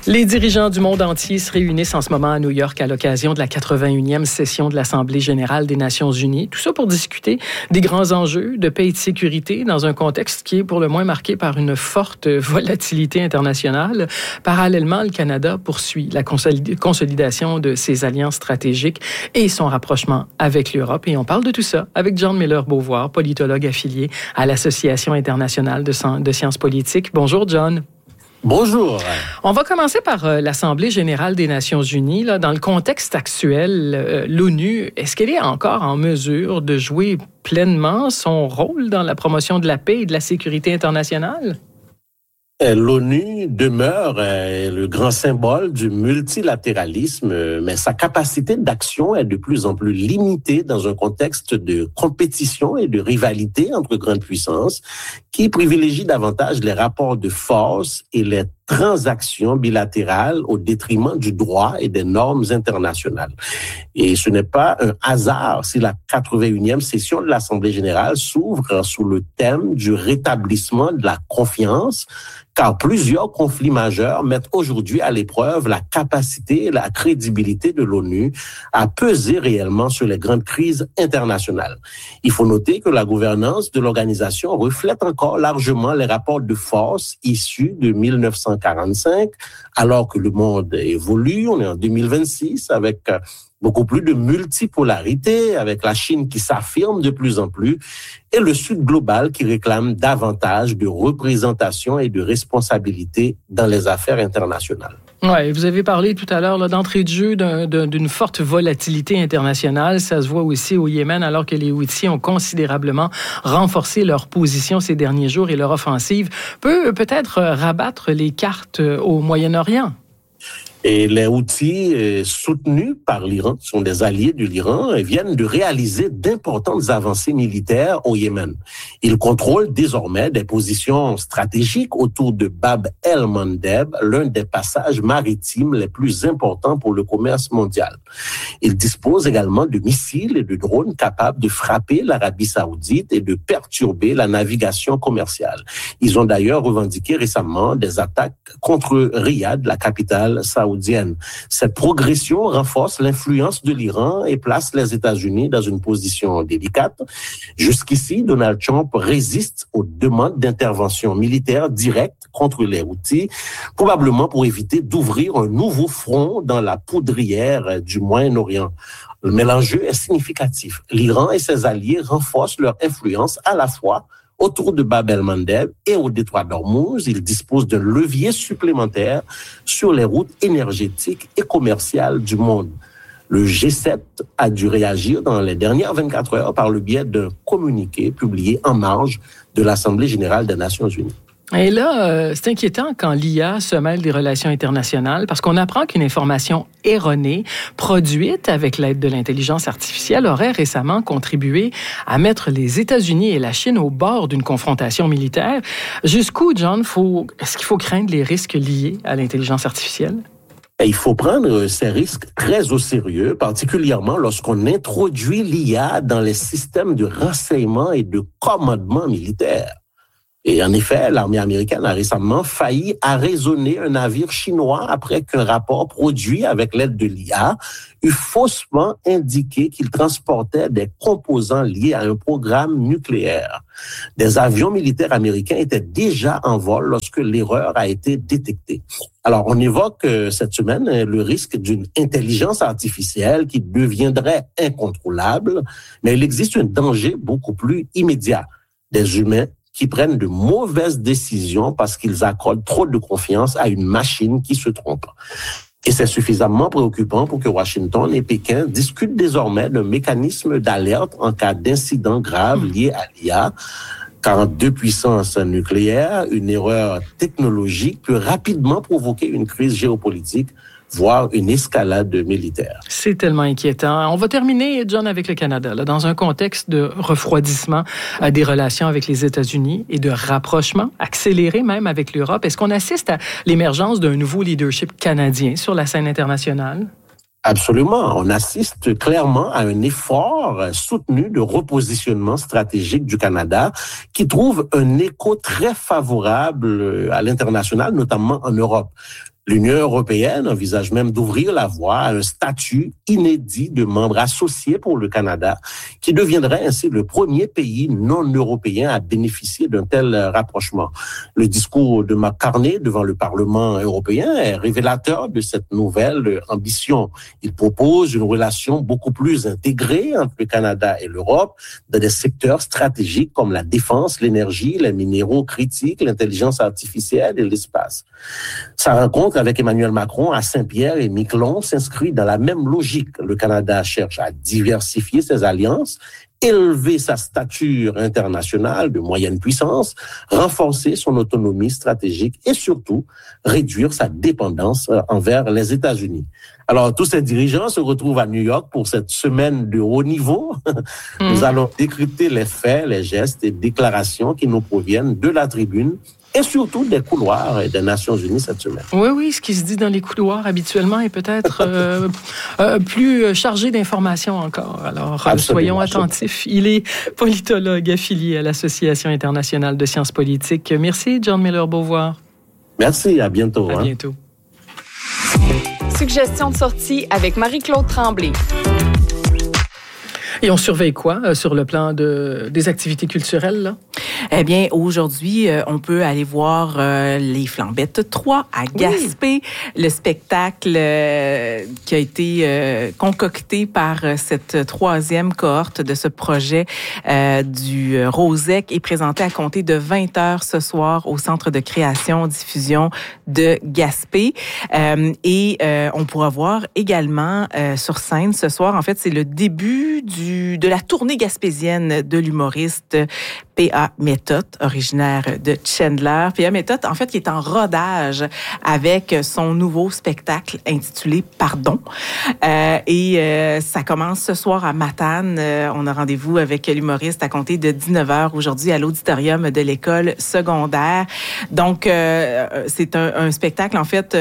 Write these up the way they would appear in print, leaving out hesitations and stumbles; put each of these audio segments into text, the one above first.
Les dirigeants du monde entier se réunissent en ce moment à New York à l'occasion de la 81e session de l'Assemblée générale des Nations unies. Tout ça pour discuter des grands enjeux de paix et de sécurité dans un contexte qui est pour le moins marqué par une forte volatilité internationale. Parallèlement, le Canada poursuit la consolidation de ses alliances stratégiques et son rapprochement avec l'Europe. Et on parle de tout ça avec John Miller-Beauvoir, politologue affilié à l'Association internationale de sciences politiques. Bonjour, John. Bonjour. On va commencer par l'Assemblée générale des Nations unies. Là, dans le contexte actuel, l'ONU, est-ce qu'elle est encore en mesure de jouer pleinement son rôle dans la promotion de la paix et de la sécurité internationale? L'ONU demeure le grand symbole du multilatéralisme, mais sa capacité d'action est de plus en plus limitée dans un contexte de compétition et de rivalité entre grandes puissances qui privilégient davantage les rapports de force et les transactions bilatérales au détriment du droit et des normes internationales. Et ce n'est pas un hasard si la 81e session de l'Assemblée générale s'ouvre sous le thème du rétablissement de la confiance, car plusieurs conflits majeurs mettent aujourd'hui à l'épreuve la capacité et la crédibilité de l'ONU à peser réellement sur les grandes crises internationales. Il faut noter que la gouvernance de l'organisation reflète encore largement les rapports de force issus de 1945, alors que le monde évolue. On est en 2026 avec beaucoup plus de multipolarité, avec la Chine qui s'affirme de plus en plus et le Sud global qui réclame davantage de représentation et de responsabilité dans les affaires internationales. Oui, vous avez parlé tout à l'heure d'entrée de jeu d'une forte volatilité internationale. Ça se voit aussi au Yémen, alors que les Houthis ont considérablement renforcé leur position ces derniers jours et leur offensive peut peut-être rabattre les cartes au Moyen-Orient. Et les Houthis, soutenus par l'Iran, sont des alliés de l'Iran et viennent de réaliser d'importantes avancées militaires au Yémen. Ils contrôlent désormais des positions stratégiques autour de Bab el-Mandeb, l'un des passages maritimes les plus importants pour le commerce mondial. Ils disposent également de missiles et de drones capables de frapper l'Arabie saoudite et de perturber la navigation commerciale. Ils ont d'ailleurs revendiqué récemment des attaques contre Riyad, la capitale saoudienne. Cette progression renforce l'influence de l'Iran et place les États-Unis dans une position délicate. Jusqu'ici, Donald Trump résiste aux demandes d'intervention militaire directe contre les Houthis, probablement pour éviter d'ouvrir un nouveau front dans la poudrière du Moyen-Orient. Mais l'enjeu est significatif. L'Iran et ses alliés renforcent leur influence à la fois autour de Bab el-Mandeb et au détroit d'Ormuz. Ils disposent d'un levier supplémentaire sur les routes énergétiques et commerciales du monde. Le G7 a dû réagir dans les dernières 24 heures par le biais d'un communiqué publié en marge de l'Assemblée générale des Nations unies. Et là, c'est inquiétant quand l'IA se mêle des relations internationales parce qu'on apprend qu'une information erronée produite avec l'aide de l'intelligence artificielle aurait récemment contribué à mettre les États-Unis et la Chine au bord d'une confrontation militaire. Jusqu'où, John, est-ce qu'il faut craindre les risques liés à l'intelligence artificielle? Et il faut prendre ces risques très au sérieux, particulièrement lorsqu'on introduit l'IA dans les systèmes de renseignement et de commandement militaire. Et en effet, l'armée américaine a récemment failli arraisonner un navire chinois après qu'un rapport produit avec l'aide de l'IA eut faussement indiqué qu'il transportait des composants liés à un programme nucléaire. Des avions militaires américains étaient déjà en vol lorsque l'erreur a été détectée. Alors, on évoque cette semaine le risque d'une intelligence artificielle qui deviendrait incontrôlable, mais il existe un danger beaucoup plus immédiat. Des humains qui prennent de mauvaises décisions parce qu'ils accordent trop de confiance à une machine qui se trompe. Et c'est suffisamment préoccupant pour que Washington et Pékin discutent désormais d'un mécanisme d'alerte en cas d'incident grave lié à l'IA. Car en deux puissances nucléaires, une erreur technologique peut rapidement provoquer une crise géopolitique, voire une escalade militaire. C'est tellement inquiétant. On va terminer, John, avec le Canada, là, dans un contexte de refroidissement des relations avec les États-Unis et de rapprochement accéléré même avec l'Europe. Est-ce qu'on assiste à l'émergence d'un nouveau leadership canadien sur la scène internationale? Absolument. On assiste clairement à un effort soutenu de repositionnement stratégique du Canada qui trouve un écho très favorable à l'international, notamment en Europe. L'Union européenne envisage même d'ouvrir la voie à un statut inédit de membre associé pour le Canada, qui deviendrait ainsi le premier pays non européen à bénéficier d'un tel rapprochement. Le discours de Mark Carney devant le Parlement européen est révélateur de cette nouvelle ambition. Il propose une relation beaucoup plus intégrée entre le Canada et l'Europe dans des secteurs stratégiques comme la défense, l'énergie, les minéraux critiques, l'intelligence artificielle et l'espace. Sa rencontre avec Emmanuel Macron à Saint-Pierre et Miquelon s'inscrit dans la même logique. Le Canada cherche à diversifier ses alliances, élever sa stature internationale de moyenne puissance, renforcer son autonomie stratégique et surtout réduire sa dépendance envers les États-Unis. Alors, tous ces dirigeants se retrouvent à New York pour cette semaine de haut niveau. Nous allons décrypter les faits, les gestes et déclarations qui nous proviennent de la tribune et surtout des couloirs des Nations Unies cette semaine. Oui, ce qui se dit dans les couloirs habituellement est peut-être plus chargé d'informations encore. Alors, soyons attentifs. Il est politologue affilié à l'Association internationale de sciences politiques. Merci, John Miller-Beauvoir. Merci, à bientôt. À bientôt. Suggestion de sortie avec Marie-Claude Tremblay. Et on surveille quoi sur le plan des activités culturelles, là? Eh bien, aujourd'hui, on peut aller voir les Flambettes 3 à Gaspé, le spectacle qui a été concocté par cette troisième cohorte de ce projet du Rosec est présenté à compter de 20h ce soir au Centre de création-diffusion de Gaspé. Et on pourra voir également sur scène ce soir, en fait, c'est le début de la tournée gaspésienne de l'humoriste P.A. Méthode, originaire de Chandler. P.A. Méthode, en fait, qui est en rodage avec son nouveau spectacle intitulé Pardon. Et ça commence ce soir à Matane. On a rendez-vous avec l'humoriste à compter de 19h aujourd'hui à l'auditorium de l'école secondaire. Donc, c'est un spectacle, en fait,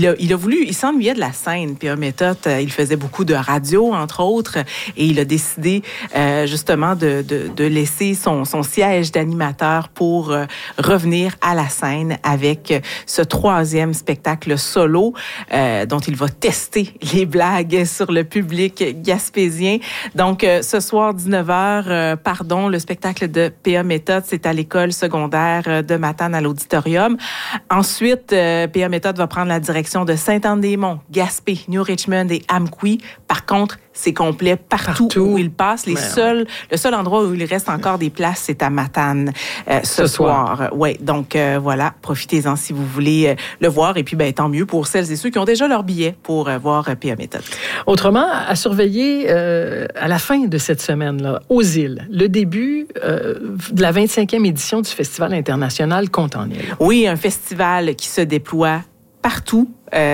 il s'ennuyait de la scène. P.A. Méthode, il faisait beaucoup de radio, entre autres, et il a décidé justement de laisser son siège d'animateur pour revenir à la scène avec ce troisième spectacle solo dont il va tester les blagues sur le public gaspésien. Donc, ce soir, 19h, Pardon, le spectacle de P.A. Méthode, c'est à l'école secondaire de Matane à l'auditorium. Ensuite, P.A. Méthode va prendre la direction de Sainte-Anne-des-Monts, Gaspé, New Richmond et Amqui. Par contre, c'est complet partout où il passe. Le seul endroit où il reste encore des places, c'est à Matane ce soir. Ouais, donc voilà, profitez-en si vous voulez le voir. Et puis, tant mieux pour celles et ceux qui ont déjà leur billet pour voir P.A. Méthode. Autrement, à surveiller à la fin de cette semaine-là, aux îles, le début de la 25e édition du Festival international Contes en île. Oui, un festival qui se déploie partout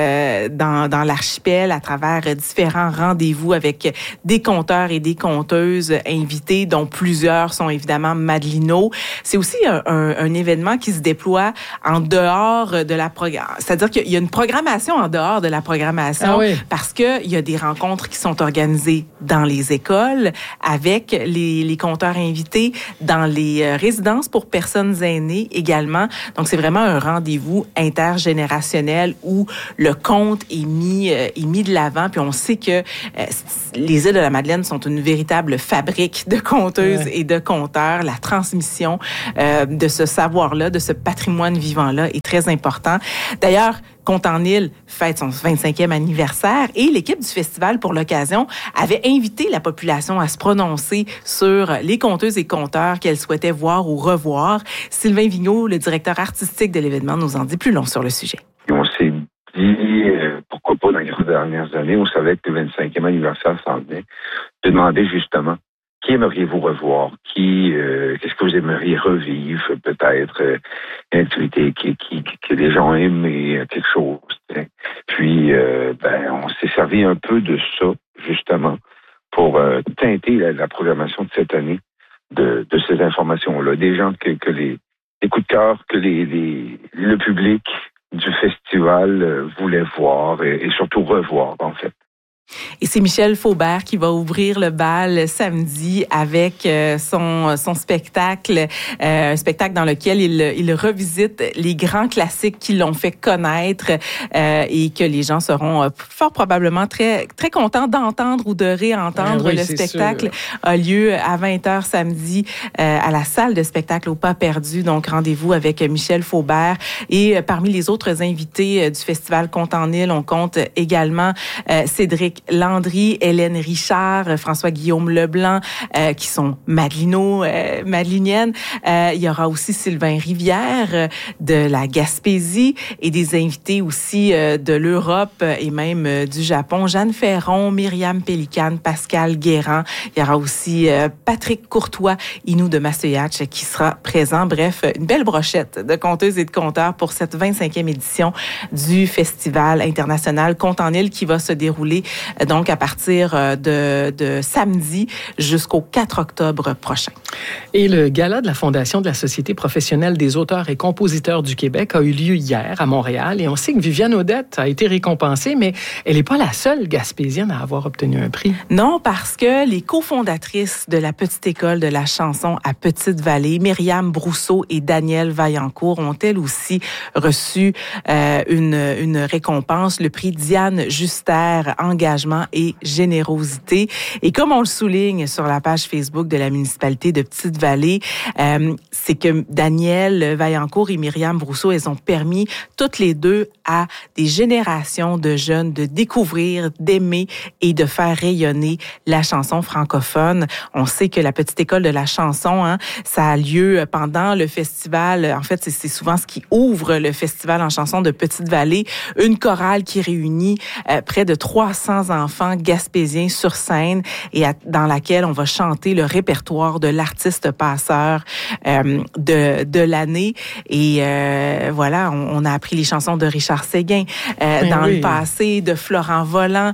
dans l'archipel à travers différents rendez-vous avec des conteurs et des conteuses invités, dont plusieurs sont évidemment Madelino. C'est aussi un événement qui se déploie en dehors de la programmation. C'est-à-dire qu'il y a une programmation en dehors de la programmation parce qu'il y a des rencontres qui sont organisées dans les écoles avec les conteurs invités, dans les résidences pour personnes aînées également. Donc, c'est vraiment un rendez-vous intergénérationnel où le conte est mis de l'avant, puis on sait que les îles de la Madeleine sont une véritable fabrique de conteuses et de conteurs. La transmission de ce savoir-là, de ce patrimoine vivant-là est très important. D'ailleurs, Contes en île fête son 25e anniversaire et l'équipe du festival, pour l'occasion, avait invité la population à se prononcer sur les conteuses et conteurs qu'elle souhaitait voir ou revoir. Sylvain Vigneault, le directeur artistique de l'événement, nous en dit plus long sur le sujet. On s'est dit, pourquoi pas dans les dernières années, on savait que le 25e anniversaire s'en venait, de demander justement qui aimeriez-vous revoir, qu'est-ce que vous aimeriez revivre, peut-être une activité que les gens aiment et quelque chose. Puis, on s'est servi un peu de ça, justement, pour teinter la programmation de cette année de ces informations-là. Des gens que les coups de cœur que le public du festival voulait voir et surtout revoir, en fait. Et c'est Michel Faubert qui va ouvrir le bal samedi avec son spectacle, un spectacle dans lequel il revisite les grands classiques qui l'ont fait connaître et que les gens seront fort probablement très très contents d'entendre ou de réentendre. Oui, le spectacle a lieu à 20h samedi à la salle de spectacle au Pas Perdu. Donc rendez-vous avec Michel Faubert et parmi les autres invités du festival Conte en Île, on compte également Cédric Landry, Hélène Richard, François-Guillaume Leblanc, qui sont madeliniennes. Il y aura aussi Sylvain Rivière de la Gaspésie et des invités aussi de l'Europe et même du Japon. Jeanne Ferron, Myriam Pélicane, Pascal Guérand. Il y aura aussi Patrick Courtois, Inou de Masséatch, qui sera présent. Bref, une belle brochette de conteuses et de conteurs pour cette 25e édition du Festival international Conte en Île qui va se dérouler donc à partir de samedi jusqu'au 4 octobre prochain. Et le gala de la Fondation de la Société professionnelle des auteurs et compositeurs du Québec a eu lieu hier à Montréal et on sait que Viviane Audette a été récompensée, mais elle n'est pas la seule Gaspésienne à avoir obtenu un prix. Non, parce que les cofondatrices de la Petite École de la chanson à Petite-Vallée, Myriam Brousseau et Danielle Vaillancourt, ont elles aussi reçu une récompense, le prix Diane Juster, engagement et générosité. Et comme on le souligne sur la page Facebook de la municipalité de Petite-Vallée, c'est que Danielle Vaillancourt et Myriam Brousseau, elles ont permis toutes les deux à des générations de jeunes de découvrir, d'aimer et de faire rayonner la chanson francophone. On sait que la Petite École de la chanson, ça a lieu pendant le festival. En fait, c'est souvent ce qui ouvre le festival en chanson de Petite-Vallée. Une chorale qui réunit près de 300 enfants gaspésiens sur scène et dans laquelle on va chanter le répertoire de l'artiste passeur de l'année. Et voilà, on a appris les chansons de Richard Séguin le passé, de Florent Volant,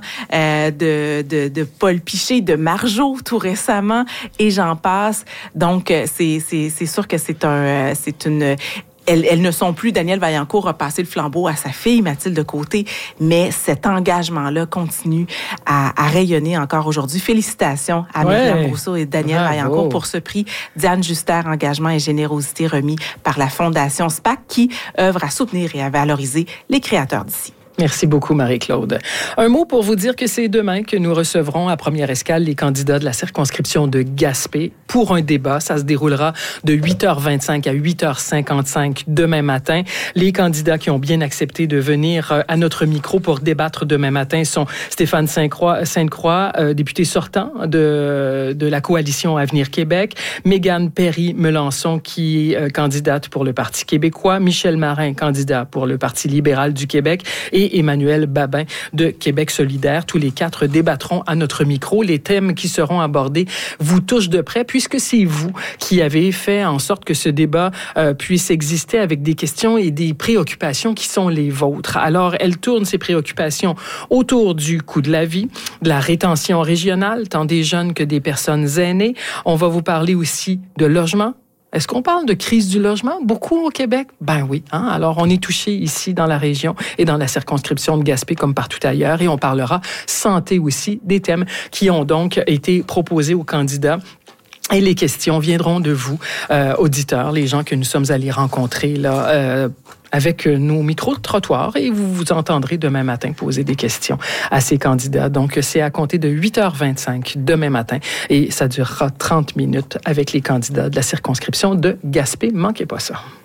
de Paul Piché, de Marjo tout récemment, et j'en passe. Donc, c'est sûr que c'est une... Elles ne sont plus. Danielle Vaillancourt a passé le flambeau à sa fille, Mathilde Côté, mais cet engagement-là continue à rayonner encore aujourd'hui. Félicitations à Myriam Brousseau et Danielle Vaillancourt pour ce prix Diane Juster, engagement et générosité remis par la Fondation SPAC qui œuvre à soutenir et à valoriser les créateurs d'ici. Merci beaucoup, Marie-Claude. Un mot pour vous dire que c'est demain que nous recevrons à Première Escale les candidats de la circonscription de Gaspé pour un débat. Ça se déroulera de 8h25 à 8h55 demain matin. Les candidats qui ont bien accepté de venir à notre micro pour débattre demain matin sont Stéphane Sainte-Croix, député sortant de la coalition Avenir Québec, Mégane Perry-Melançon, qui est candidate pour le Parti québécois, Michel Marin, candidat pour le Parti libéral du Québec, et Emmanuel Babin de Québec solidaire. Tous les quatre débattront à notre micro. Les thèmes qui seront abordés vous touchent de près puisque c'est vous qui avez fait en sorte que ce débat puisse exister avec des questions et des préoccupations qui sont les vôtres. Alors, elles tournent ces préoccupations autour du coût de la vie, de la rétention régionale, tant des jeunes que des personnes aînées. On va vous parler aussi de logement. Est-ce qu'on parle de crise du logement? Beaucoup au Québec? Ben oui. Alors, on est touché ici dans la région et dans la circonscription de Gaspé comme partout ailleurs. Et on parlera santé aussi, des thèmes qui ont donc été proposés aux candidats. Et les questions viendront de vous, auditeurs, les gens que nous sommes allés rencontrer là, avec nos micros-trottoirs, et vous vous entendrez demain matin poser des questions à ces candidats. Donc, c'est à compter de 8h25 demain matin et ça durera 30 minutes avec les candidats de la circonscription de Gaspé. Manquez pas ça.